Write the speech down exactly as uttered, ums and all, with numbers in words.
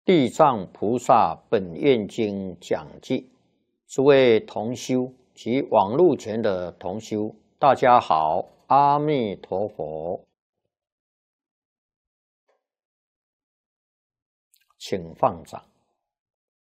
地藏菩萨本愿经讲记，诸位同修及网络前的同修，大家好，阿弥陀佛，请放掌。